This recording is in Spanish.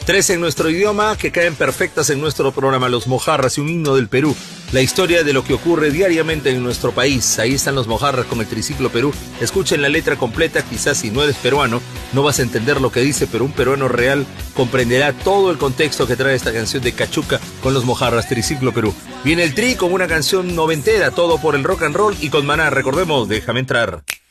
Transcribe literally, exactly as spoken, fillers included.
Tres en nuestro idioma que caen perfectas en nuestro programa, Los Mojarras y un himno del Perú. La historia de lo que ocurre diariamente en nuestro país. Ahí están Los Mojarras con el Triciclo Perú. Escuchen la letra completa, quizás si no eres peruano no vas a entender lo que dice, pero un peruano real comprenderá todo el contexto que trae esta canción de Cachuca con Los Mojarras, Triciclo Perú. Viene el Tri con una canción noventera, todo por el rock and roll y con Maná. Recordemos, déjame entrar.